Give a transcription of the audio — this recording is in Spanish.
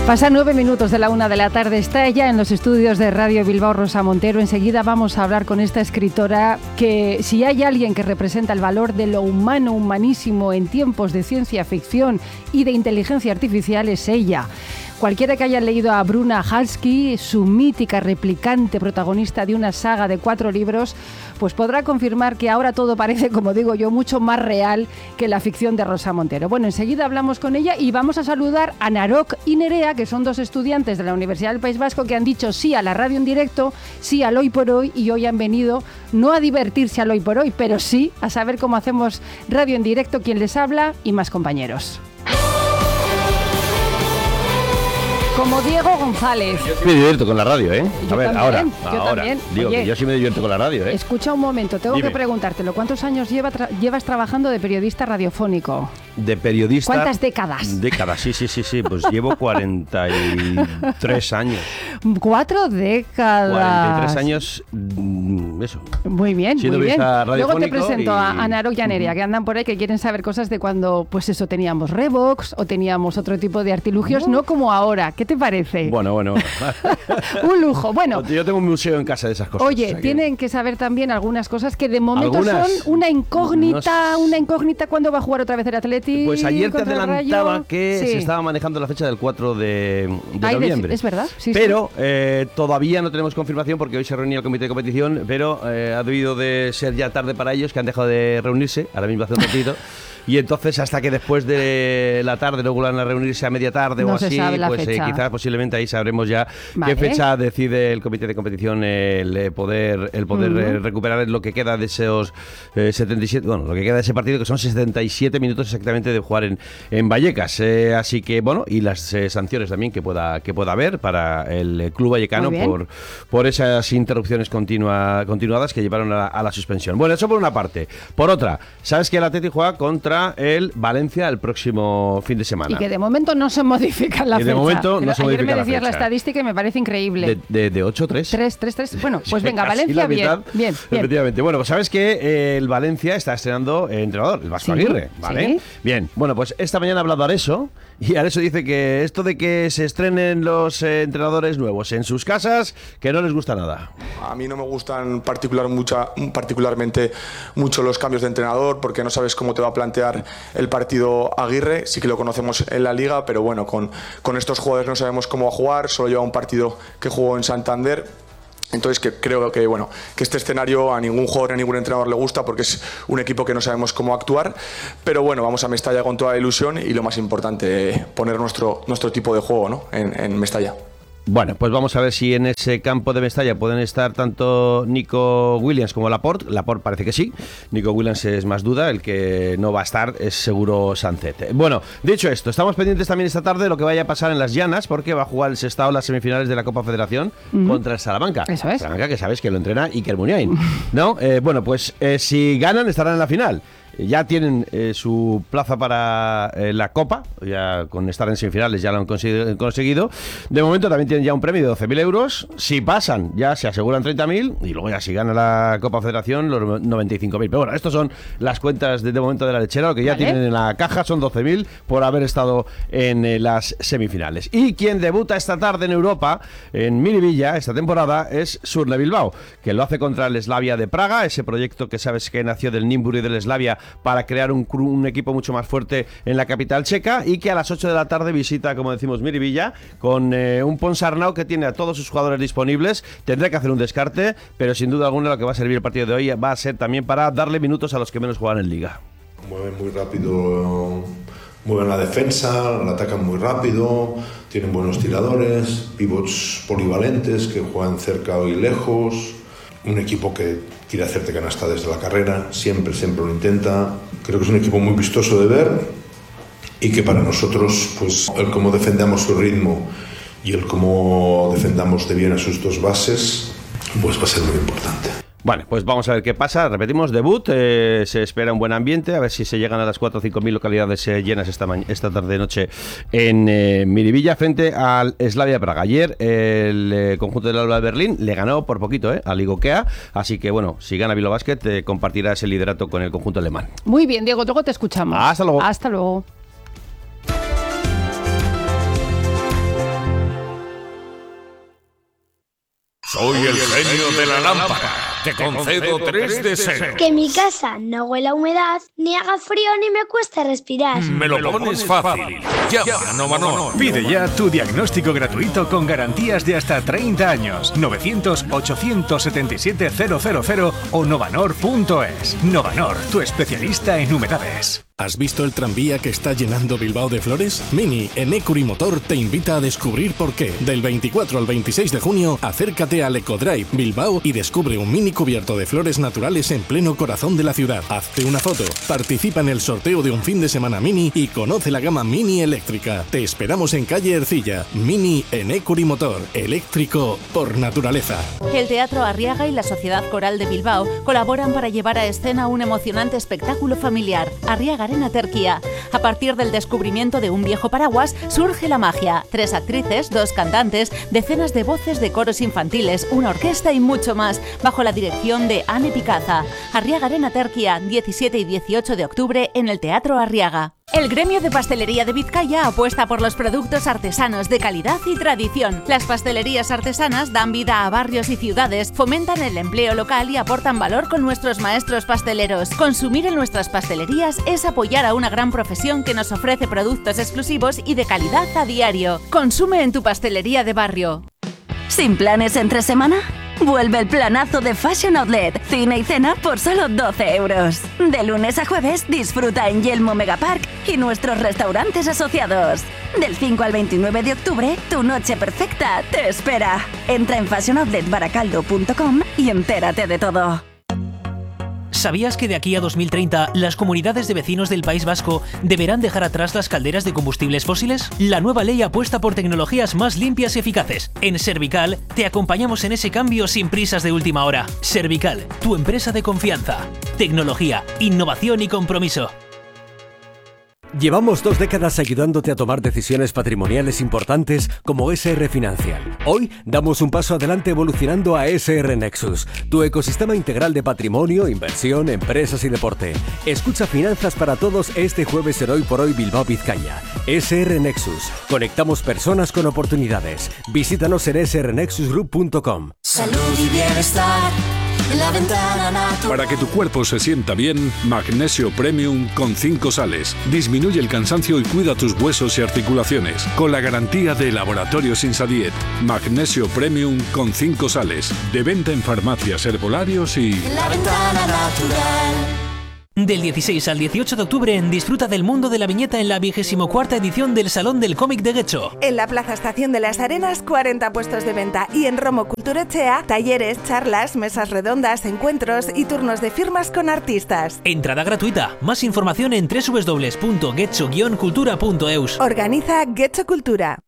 Pasan 9 minutos de la 1 de la tarde. Está ella en los estudios de Radio Bilbao, Rosa Montero. Enseguida vamos a hablar con esta escritora que, si hay alguien que representa el valor de lo humano, humanísimo en tiempos de ciencia ficción y de inteligencia artificial, es ella. Cualquiera que haya leído a Bruna Halski, su mítica replicante protagonista de una saga de 4 libros, pues podrá confirmar que ahora todo parece, como digo yo, mucho más real que la ficción de Rosa Montero. Bueno, enseguida hablamos con ella y vamos a saludar a Narok y Nerea, que son 2 estudiantes de la Universidad del País Vasco que han dicho sí a la radio en directo, sí al Hoy por Hoy, y hoy han venido no a divertirse al Hoy por Hoy, pero sí a saber cómo hacemos radio en directo, quién les habla y más compañeros. Como Diego González. Yo sí me divierto con la radio, ¿eh? Yo a ver, también, ahora. Digo, Oye, que yo sí me divierto con la radio, ¿eh? Escucha un momento, tengo Dime. que preguntártelo. ¿Cuántos años llevas trabajando de periodista radiofónico? De periodista. ¿Cuántas décadas? Décadas, sí. Pues llevo 43 años. 4 décadas. 43 años, eso. Muy bien, Siendo muy bien. periodista Luego te radiofónico presento y- a Narok y a Nerea, que andan por ahí, que quieren saber cosas de cuando, pues eso, teníamos Revox o teníamos otro tipo de artilugios, no como ahora. ¿Qué te parece? Bueno. Un lujo. Bueno, Yo tengo un museo en casa de esas cosas. oye, o sea que- tienen que saber también algunas cosas que de momento Algunas. son una incógnita, No sé. una incógnita. ¿Cuándo va a jugar otra vez el Atleti? Pues ayer te contra el adelantaba Rayo? que Sí. se estaba manejando la fecha del 4 de Ay, noviembre. es verdad, sí, Pero todavía no tenemos confirmación porque hoy se reunía el comité de competición, pero ha debido de ser ya tarde para ellos, que han dejado de reunirse, ahora mismo hace un ratito. Y entonces hasta que después de la tarde no vuelvan a reunirse a media tarde No o se así, sabe la pues fecha. quizás posiblemente ahí sabremos ya Vale. qué fecha decide el comité de competición el poder recuperar lo que queda de esos 77, bueno, lo que queda de ese partido, que son 77 minutos exactamente de jugar en Vallecas. Así que bueno, y las sanciones también que pueda haber para el club vallecano Muy bien. por esas interrupciones continuadas que llevaron a la suspensión. Bueno, eso por una parte. Por otra, sabes que el Atleti juega contra el Valencia el próximo fin de semana. Y que de momento no se modifica la Y fecha. de momento no Pero se ayer modifica me la decías la fecha. estadística y me parece increíble. De 8-3. 3. Bueno, pues Sí, venga, casi Valencia, la bien, mitad. bien. Efectivamente. Bueno, pues sabes que el Valencia está estrenando entrenador, el Vasco Sí, Aguirre, ¿vale? sí. Bien, bueno, pues esta mañana ha hablado Areso y Areso dice que esto de que se estrenen los entrenadores nuevos en sus casas, que no les gusta nada. A mí no me gustan particularmente mucho los cambios de entrenador porque no sabes cómo te va a plantear el partido Aguirre. Sí que lo conocemos en la Liga, pero bueno, con estos jugadores no sabemos cómo va a jugar. Solo lleva un partido que jugó en Santander. Entonces creo que este escenario a ningún jugador ni a ningún entrenador le gusta porque es un equipo que no sabemos cómo actuar. Pero bueno, vamos a Mestalla con toda la ilusión y lo más importante, poner nuestro tipo de juego, ¿no? en Mestalla. Bueno, pues vamos a ver si en ese campo de Mestalla pueden estar tanto Nico Williams como Laporte. Laporte parece que sí. Nico Williams es más duda. El que no va a estar es seguro Sancet. Bueno, dicho esto, estamos pendientes también esta tarde de lo que vaya a pasar en las Llanas, porque va a jugar el Sestao las semifinales de la Copa Federación contra el Salamanca. Eso es. Salamanca, que sabes que lo entrena Iker Muniain, ¿no? Bueno, pues si ganan estarán en la final. Ya tienen su plaza para la Copa, ya con estar en semifinales ya lo han conseguido. De momento también tienen ya un premio de 12.000 euros. Si pasan, ya se aseguran 30.000 y luego ya si gana la Copa Federación, los 95.000. Pero bueno, estas son las cuentas de momento de la lechera. Lo que ya Vale. tienen en la caja son 12.000 por haber estado en las semifinales. Y quien debuta esta tarde en Europa, en Miribilla, esta temporada, es Surne Bilbao, que lo hace contra el Slavia de Praga, ese proyecto que sabes que nació del Nymburk y del Slavia para crear un equipo mucho más fuerte en la capital checa, y que a las 8 de la tarde visita, como decimos, Miribilla, con un Ponsarnau que tiene a todos sus jugadores disponibles. Tendrá que hacer un descarte, pero sin duda alguna lo que va a servir el partido de hoy va a ser también para darle minutos a los que menos juegan en Liga. Mueven muy rápido, mueven la defensa, la atacan muy rápido, tienen buenos tiradores, pivots polivalentes que juegan cerca y lejos. Un equipo que quiere hacerte canasta desde la carrera, siempre lo intenta. Creo que es un equipo muy vistoso de ver y que para nosotros, pues, el cómo defendamos su ritmo y el cómo defendamos de bien a sus dos bases, pues va a ser muy importante. Bueno, pues vamos a ver qué pasa. Repetimos, debut, se espera un buen ambiente, a ver si se llegan a las 4 o 5.000 localidades llenas esta tarde-noche en Miribilla frente al Slavia Praga. Ayer el conjunto del Alba de Berlín le ganó por poquito al Igokea, así que bueno, si gana Bilbao Basket compartirá ese liderato con el conjunto alemán. Muy bien, Diego, luego te escuchamos. Hasta luego. Hasta luego. Soy el genio de la lámpara. Te concedo 3 deseos. Que mi casa no huela a humedad, ni haga frío ni me cueste respirar. Me lo pones fácil. Llama a Novanor. Pide ya tu diagnóstico gratuito con garantías de hasta 30 años. 900-877-000 o novanor.es. Novanor, tu especialista en humedades. ¿Has visto el tranvía que está llenando Bilbao de flores? Mini, en Ecury Motor, te invita a descubrir por qué. Del 24 al 26 de junio, acércate al Ecodrive Bilbao y descubre un mini cubierto de flores naturales en pleno corazón de la ciudad. Hazte una foto, participa en el sorteo de un fin de semana Mini y conoce la gama Mini eléctrica. Te esperamos en calle Ercilla. Mini en Ecury Motor, eléctrico por naturaleza. El Teatro Arriaga y la Sociedad Coral de Bilbao colaboran para llevar a escena un emocionante espectáculo familiar, Arriaga Arena Terquía. A partir del descubrimiento de un viejo paraguas surge la magia. 3 actrices, 2 cantantes, decenas de voces de coros infantiles, una orquesta y mucho más, bajo la dirección de Anne Picaza. Arriaga Arena Terquía, 17 y 18 de octubre en el Teatro Arriaga. El gremio de pastelería de Vizcaya apuesta por los productos artesanos de calidad y tradición. Las pastelerías artesanas dan vida a barrios y ciudades, fomentan el empleo local y aportan valor con nuestros maestros pasteleros. Consumir en nuestras pastelerías es apoyar a una gran profesión que nos ofrece productos exclusivos y de calidad a diario. Consume en tu pastelería de barrio. ¿Sin planes entre semana? Vuelve el planazo de Fashion Outlet, cine y cena por solo 12 euros. De lunes a jueves disfruta en Yelmo Megapark y nuestros restaurantes asociados. Del 5 al 29 de octubre, tu noche perfecta te espera. Entra en fashionoutletbaracaldo.com y entérate de todo. ¿Sabías que de aquí a 2030 las comunidades de vecinos del País Vasco deberán dejar atrás las calderas de combustibles fósiles? La nueva ley apuesta por tecnologías más limpias y eficaces. En Servical te acompañamos en ese cambio sin prisas de última hora. Servical, tu empresa de confianza. Tecnología, innovación y compromiso. Llevamos 2 décadas ayudándote a tomar decisiones patrimoniales importantes como SR Financial. Hoy damos un paso adelante evolucionando a SR Nexus, tu ecosistema integral de patrimonio, inversión, empresas y deporte. Escucha Finanzas para Todos este jueves en Hoy por Hoy Bilbao Vizcaya. SR Nexus. Conectamos personas con oportunidades. Visítanos en srnexusgroup.com. Salud y bienestar. La Ventana Natural. Para que tu cuerpo se sienta bien, Magnesio Premium con 5 sales. Disminuye el cansancio y cuida tus huesos y articulaciones. Con la garantía de Laboratorios Insadiet. Magnesio Premium con 5 sales. De venta en farmacias, herbolarios y... La Ventana Natural. Del 16 al 18 de octubre disfruta del mundo de la viñeta en la 24ª edición del Salón del Cómic de Getxo. En la Plaza Estación de las Arenas, 40 puestos de venta y en Romo Kulturechea, talleres, charlas, mesas redondas, encuentros y turnos de firmas con artistas. Entrada gratuita. Más información en www.getxo-cultura.eus. Organiza Getxo Cultura.